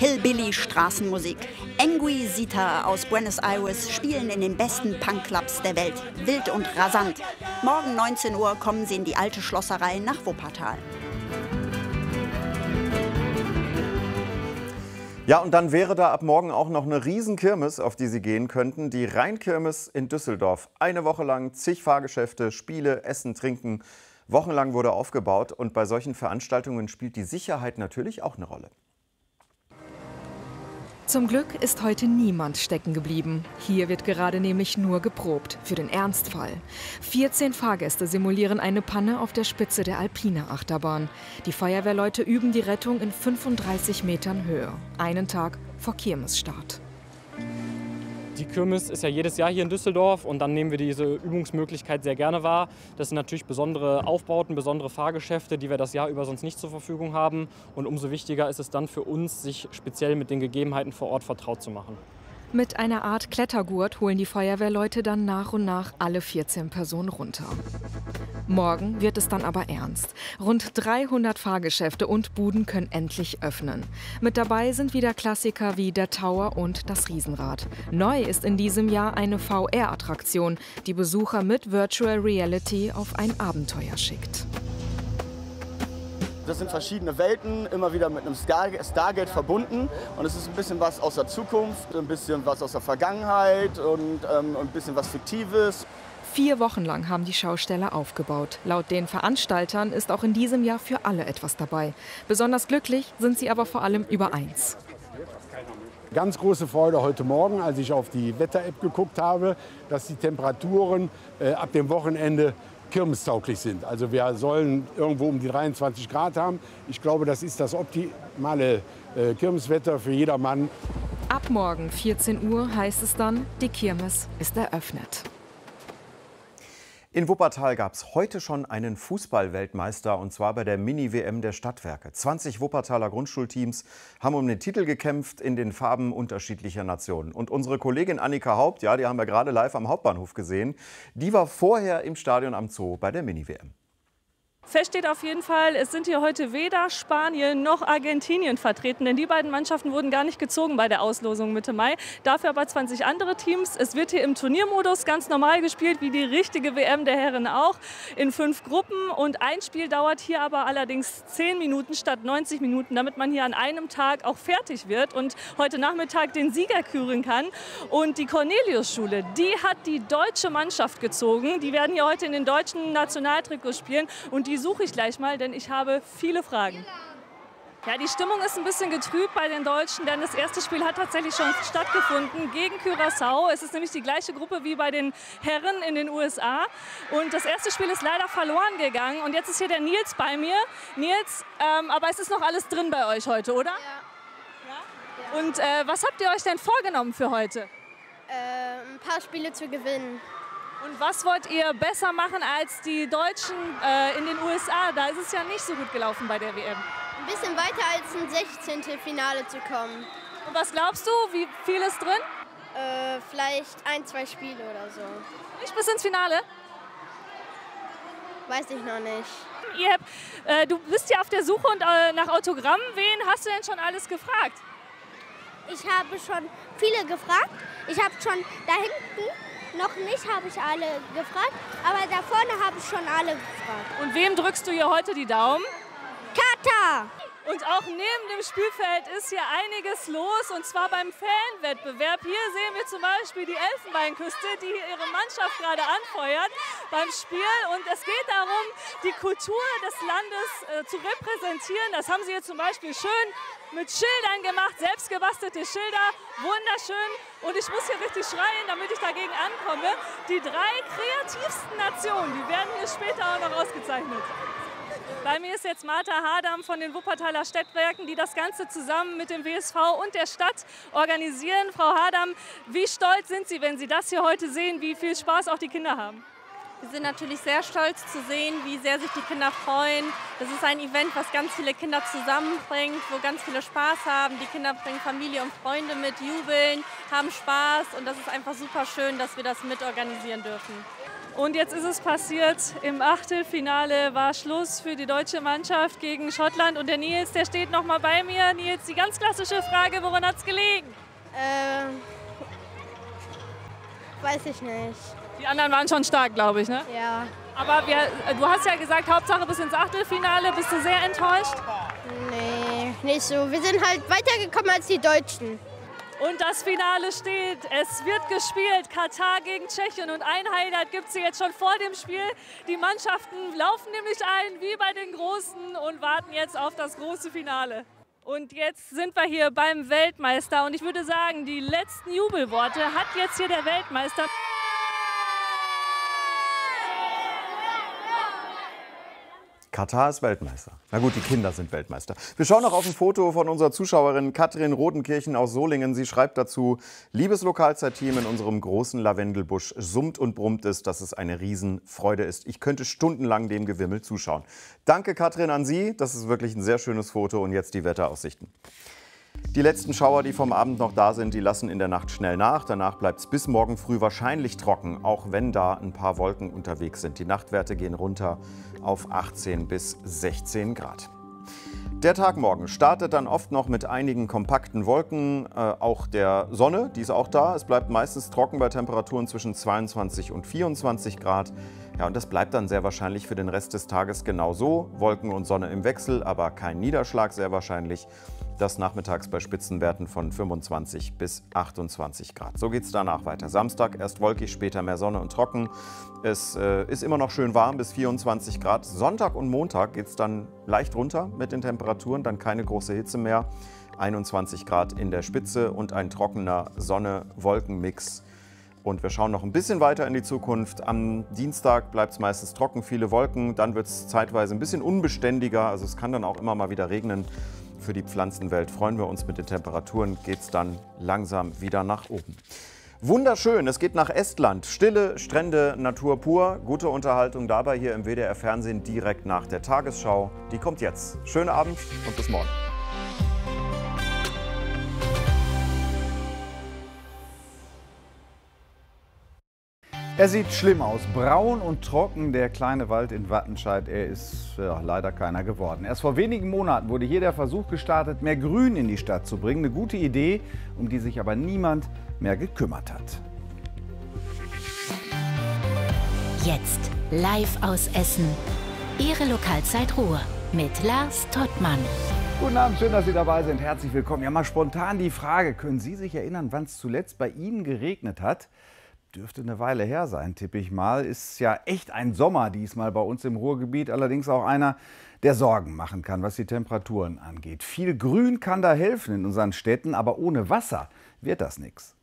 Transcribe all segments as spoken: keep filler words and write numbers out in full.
Hillbilly-Straßenmusik. Enguisita aus Buenos Aires spielen in den besten Punkclubs der Welt. Wild und rasant. Morgen neunzehn Uhr kommen sie in die alte Schlosserei nach Wuppertal. Ja, und dann wäre da ab morgen auch noch eine Riesenkirmes, auf die Sie gehen könnten. Die Rheinkirmes in Düsseldorf. Eine Woche lang zig Fahrgeschäfte, Spiele, Essen, Trinken. Wochenlang wurde aufgebaut. Und bei solchen Veranstaltungen spielt die Sicherheit natürlich auch eine Rolle. Zum Glück ist heute niemand stecken geblieben. Hier wird gerade nämlich nur geprobt, für den Ernstfall. vierzehn Fahrgäste simulieren eine Panne auf der Spitze der Alpina-Achterbahn. Die Feuerwehrleute üben die Rettung in fünfunddreißig Metern Höhe. Einen Tag vor Kirmesstart. Die Kirmes ist ja jedes Jahr hier in Düsseldorf und dann nehmen wir diese Übungsmöglichkeit sehr gerne wahr. Das sind natürlich besondere Aufbauten, besondere Fahrgeschäfte, die wir das Jahr über sonst nicht zur Verfügung haben. Und umso wichtiger ist es dann für uns, sich speziell mit den Gegebenheiten vor Ort vertraut zu machen. Mit einer Art Klettergurt holen die Feuerwehrleute dann nach und nach alle vierzehn Personen runter. Morgen wird es dann aber ernst. Rund dreihundert Fahrgeschäfte und Buden können endlich öffnen. Mit dabei sind wieder Klassiker wie der Tower und das Riesenrad. Neu ist in diesem Jahr eine V R-Attraktion, die Besucher mit Virtual Reality auf ein Abenteuer schickt. Das sind verschiedene Welten, immer wieder mit einem Stargate verbunden. Und es ist ein bisschen was aus der Zukunft, ein bisschen was aus der Vergangenheit und ähm, ein bisschen was Fiktives. Vier Wochen lang haben die Schausteller aufgebaut. Laut den Veranstaltern ist auch in diesem Jahr für alle etwas dabei. Besonders glücklich sind sie aber vor allem über eins. Ganz große Freude heute Morgen, als ich auf die Wetter-App geguckt habe, dass die Temperaturen äh, ab dem Wochenende kirmestauglich sind. Also wir sollen irgendwo um die dreiundzwanzig Grad haben. Ich glaube, das ist das optimale äh, Kirmeswetter für jedermann. Ab morgen vierzehn Uhr heißt es dann, die Kirmes ist eröffnet. In Wuppertal gab es heute schon einen Fußball-Weltmeister, und zwar bei der Mini-W M der Stadtwerke. zwanzig Wuppertaler Grundschulteams haben um den Titel gekämpft in den Farben unterschiedlicher Nationen. Und unsere Kollegin Annika Haupt, ja, die haben wir gerade live am Hauptbahnhof gesehen, die war vorher im Stadion am Zoo bei der Mini-W M. Fest steht auf jeden Fall, es sind hier heute weder Spanien noch Argentinien vertreten, denn die beiden Mannschaften wurden gar nicht gezogen bei der Auslosung Mitte Mai. Dafür aber zwanzig andere Teams. Es wird hier im Turniermodus ganz normal gespielt, wie die richtige W M der Herren auch, in fünf Gruppen. Und ein Spiel dauert hier aber allerdings zehn Minuten statt neunzig Minuten, damit man hier an einem Tag auch fertig wird und heute Nachmittag den Sieger küren kann. Und die Cornelius-Schule, die hat die deutsche Mannschaft gezogen. Die werden hier heute in den deutschen Nationaltrikots spielen. Und die Die suche ich gleich mal, denn ich habe viele Fragen. Ja, die Stimmung ist ein bisschen getrübt bei den Deutschen, denn das erste Spiel hat tatsächlich schon stattgefunden gegen Curaçao. Es ist nämlich die gleiche Gruppe wie bei den Herren in den U S A. Und das erste Spiel ist leider verloren gegangen. Und jetzt ist hier der Nils bei mir. Nils, ähm, aber es ist noch alles drin bei euch heute, oder? Ja. Ja? Und äh, was habt ihr euch denn vorgenommen für heute? Äh, ein paar Spiele zu gewinnen. Und was wollt ihr besser machen als die Deutschen äh, in den U S A? Da ist es ja nicht so gut gelaufen bei der W M. Ein bisschen weiter als ins sechzehnte Finale zu kommen. Und was glaubst du, wie viel ist drin? Äh, vielleicht ein, zwei Spiele oder so. Nicht bis ins Finale? Weiß ich noch nicht. Ihr habt, äh, du bist ja auf der Suche und, äh, nach Autogrammen. Wen hast du denn schon alles gefragt? Ich habe schon viele gefragt. Ich habe schon da hinten... Noch nicht habe ich alle gefragt, aber da vorne habe ich schon alle gefragt. Und wem drückst du hier heute die Daumen? Katar! Und auch neben dem Spielfeld ist hier einiges los, und zwar beim Fanwettbewerb. Hier sehen wir zum Beispiel die Elfenbeinküste, die ihre Mannschaft gerade anfeuert beim Spiel. Und es geht darum, die Kultur des Landes äh, zu repräsentieren. Das haben sie hier zum Beispiel schön mit Schildern gemacht, selbstgebastelte Schilder, wunderschön. Und ich muss hier richtig schreien, damit ich dagegen ankomme. Die drei kreativsten Nationen, die werden hier später auch noch ausgezeichnet. Bei mir ist jetzt Martha Hadam von den Wuppertaler Stadtwerken, die das Ganze zusammen mit dem W S V und der Stadt organisieren. Frau Hadam, wie stolz sind Sie, wenn Sie das hier heute sehen, wie viel Spaß auch die Kinder haben? Wir sind natürlich sehr stolz zu sehen, wie sehr sich die Kinder freuen. Das ist ein Event, was ganz viele Kinder zusammenbringt, wo ganz viele Spaß haben. Die Kinder bringen Familie und Freunde mit, jubeln, haben Spaß, und das ist einfach super schön, dass wir das mit organisieren dürfen. Und jetzt ist es passiert, im Achtelfinale war Schluss für die deutsche Mannschaft gegen Schottland. Und der Nils, der steht noch mal bei mir. Nils, die ganz klassische Frage, woran hat es gelegen? Ähm, weiß ich nicht. Die anderen waren schon stark, glaube ich, ne? Ja. Aber wir, du hast ja gesagt, Hauptsache bis ins Achtelfinale. Bist du sehr enttäuscht? Nee, nicht so. Wir sind halt weitergekommen als die Deutschen. Und das Finale steht. Es wird gespielt. Katar gegen Tschechien. Und ein Highlight gibt es jetzt schon vor dem Spiel. Die Mannschaften laufen nämlich ein, wie bei den Großen, und warten jetzt auf das große Finale. Und jetzt sind wir hier beim Weltmeister. Und ich würde sagen, die letzten Jubelworte hat jetzt hier der Weltmeister. Katar ist Weltmeister. Na gut, die Kinder sind Weltmeister. Wir schauen noch auf ein Foto von unserer Zuschauerin Katrin Rodenkirchen aus Solingen. Sie schreibt dazu: Liebes Lokalzeitteam, in unserem großen Lavendelbusch summt und brummt es, dass es eine Riesenfreude ist. Ich könnte stundenlang dem Gewimmel zuschauen. Danke, Katrin, an Sie. Das ist wirklich ein sehr schönes Foto. Und jetzt die Wetteraussichten. Die letzten Schauer, die vom Abend noch da sind, die lassen in der Nacht schnell nach. Danach bleibt es bis morgen früh wahrscheinlich trocken, auch wenn da ein paar Wolken unterwegs sind. Die Nachtwerte gehen runter auf achtzehn bis sechzehn Grad. Der Tag morgen startet dann oft noch mit einigen kompakten Wolken, äh, auch der Sonne, die ist auch da. Es bleibt meistens trocken bei Temperaturen zwischen zweiundzwanzig und vierundzwanzig Grad. Ja, und das bleibt dann sehr wahrscheinlich für den Rest des Tages genauso. Wolken und Sonne im Wechsel, aber kein Niederschlag sehr wahrscheinlich. Das nachmittags bei Spitzenwerten von fünfundzwanzig bis achtundzwanzig Grad. So geht es danach weiter. Samstag erst wolkig, später mehr Sonne und trocken. Es äh, ist immer noch schön warm bis vierundzwanzig Grad. Sonntag und Montag geht es dann leicht runter mit den Temperaturen, dann keine große Hitze mehr. einundzwanzig Grad in der Spitze und ein trockener Sonne-Wolken-Mix. Und wir schauen noch ein bisschen weiter in die Zukunft. Am Dienstag bleibt es meistens trocken, viele Wolken. Dann wird es zeitweise ein bisschen unbeständiger. Also es kann dann auch immer mal wieder regnen. Für die Pflanzenwelt freuen wir uns. Mit den Temperaturen geht es dann langsam wieder nach oben. Wunderschön, es geht nach Estland. Stille Strände, Natur pur. Gute Unterhaltung dabei hier im W D R Fernsehen direkt nach der Tagesschau. Die kommt jetzt. Schönen Abend und bis morgen. Er sieht schlimm aus, braun und trocken, der kleine Wald in Wattenscheid. Er ist ja, leider keiner geworden. Erst vor wenigen Monaten wurde hier der Versuch gestartet, mehr Grün in die Stadt zu bringen. Eine gute Idee, um die sich aber niemand mehr gekümmert hat. Jetzt live aus Essen. Ihre Lokalzeit Ruhr mit Lars Tottmann. Guten Abend, schön, dass Sie dabei sind. Herzlich willkommen. Ja, mal spontan die Frage, können Sie sich erinnern, wann es zuletzt bei Ihnen geregnet hat? Dürfte eine Weile her sein, tippe ich mal. Ist ja echt ein Sommer diesmal bei uns im Ruhrgebiet. Allerdings auch einer, der Sorgen machen kann, was die Temperaturen angeht. Viel Grün kann da helfen in unseren Städten, aber ohne Wasser wird das nichts.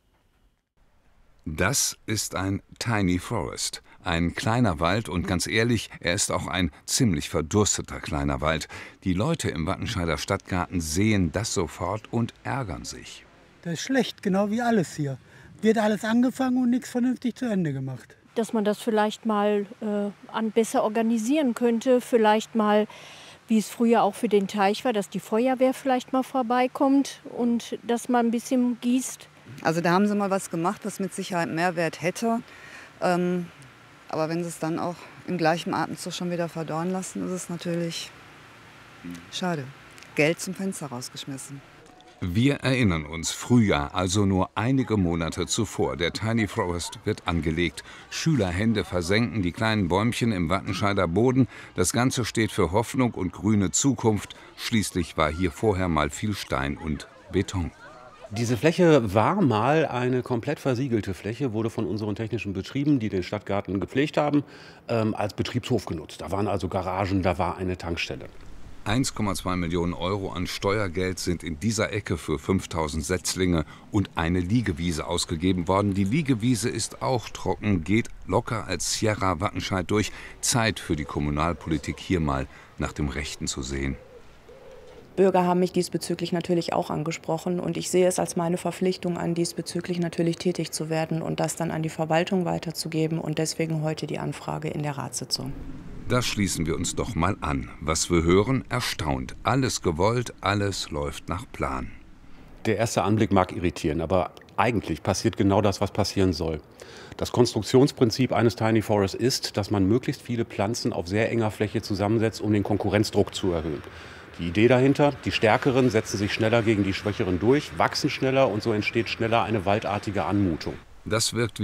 Das ist ein Tiny Forest, ein kleiner Wald und ganz ehrlich, er ist auch ein ziemlich verdursteter kleiner Wald. Die Leute im Wattenscheider Stadtgarten sehen das sofort und ärgern sich. Das ist schlecht, genau wie alles hier. Wird alles angefangen und nichts vernünftig zu Ende gemacht. Dass man das vielleicht mal äh, an besser organisieren könnte, vielleicht mal, wie es früher auch für den Teich war, dass die Feuerwehr vielleicht mal vorbeikommt und dass man ein bisschen gießt. Also da haben sie mal was gemacht, was mit Sicherheit Mehrwert hätte. Ähm, aber wenn sie es dann auch im gleichen Atemzug schon wieder verdorren lassen, ist es natürlich schade. Geld zum Fenster rausgeschmissen. Wir erinnern uns, Frühjahr, also nur einige Monate zuvor. Der Tiny Forest wird angelegt. Schülerhände versenken die kleinen Bäumchen im Wattenscheider Boden. Das Ganze steht für Hoffnung und grüne Zukunft. Schließlich war hier vorher mal viel Stein und Beton. Diese Fläche war mal eine komplett versiegelte Fläche, wurde von unseren technischen Betrieben, die den Stadtgarten gepflegt haben, ähm, als Betriebshof genutzt. Da waren also Garagen, da war eine Tankstelle. eins Komma zwei Millionen Euro an Steuergeld sind in dieser Ecke für fünftausend Setzlinge und eine Liegewiese ausgegeben worden. Die Liegewiese ist auch trocken, geht locker als Sierra Wattenscheid durch. Zeit für die Kommunalpolitik, hier mal nach dem Rechten zu sehen. Bürger haben mich diesbezüglich natürlich auch angesprochen und ich sehe es als meine Verpflichtung an, diesbezüglich natürlich tätig zu werden und das dann an die Verwaltung weiterzugeben und deswegen heute die Anfrage in der Ratssitzung. Das schließen wir uns doch mal an. Was wir hören, erstaunt. Alles gewollt, alles läuft nach Plan. Der erste Anblick mag irritieren, aber eigentlich passiert genau das, was passieren soll. Das Konstruktionsprinzip eines Tiny Forests ist, dass man möglichst viele Pflanzen auf sehr enger Fläche zusammensetzt, um den Konkurrenzdruck zu erhöhen. Die Idee dahinter, die Stärkeren setzen sich schneller gegen die Schwächeren durch, wachsen schneller und so entsteht schneller eine waldartige Anmutung. Das wirkt